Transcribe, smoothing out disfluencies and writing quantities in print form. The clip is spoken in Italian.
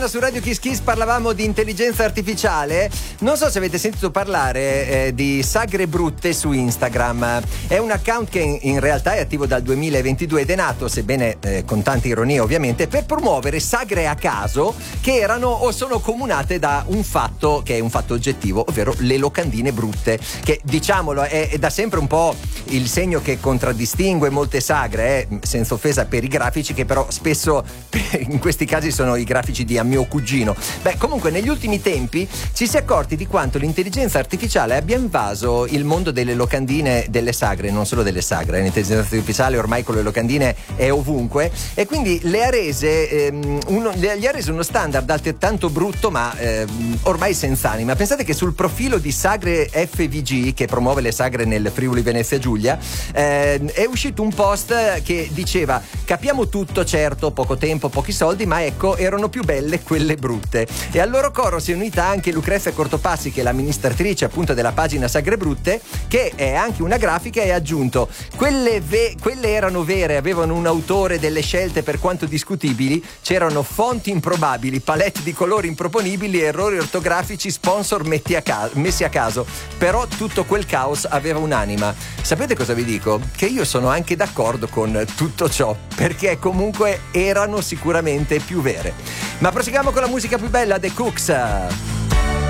Su Radio Kiss Kiss parlavamo di intelligenza artificiale. Non so se avete sentito parlare di Sagre Brutte su Instagram. È un account che in realtà è attivo dal 2022 ed è nato, sebbene con tanta ironia ovviamente, per promuovere sagre a caso che erano o sono comunate da un fatto che è un fatto oggettivo, ovvero le locandine brutte, che diciamolo è da sempre un po' il segno che contraddistingue molte sagre, senza offesa per i grafici, che però spesso in questi casi sono i grafici di mio cugino. Comunque negli ultimi tempi ci si è accorti di quanto l'intelligenza artificiale abbia invaso il mondo delle locandine delle sagre, non solo delle sagre. L'intelligenza artificiale ormai con le locandine è ovunque e quindi le ha rese gli ha reso uno standard altrettanto brutto ma ormai senza anima. Pensate che sul profilo di Sagre FVG, che promuove le sagre nel Friuli Venezia Giulia, è uscito un post che diceva: capiamo tutto, certo, poco tempo, pochi soldi, ma ecco, erano più belle quelle brutte. E al loro coro si è unita anche Lucrezia Cortopassi, che è l'amministratrice appunto della pagina Sagre Brutte, che è anche una grafica, e ha aggiunto: quelle erano vere, avevano un autore, delle scelte per quanto discutibili, c'erano fonti improbabili, palette di colori improponibili, errori ortografici, sponsor messi a caso, però tutto quel caos aveva un'anima. Sapete cosa vi dico? Che io sono anche d'accordo con tutto ciò, perché comunque erano sicuramente più vere. Ma proseguiamo con la musica più bella, The Cooks.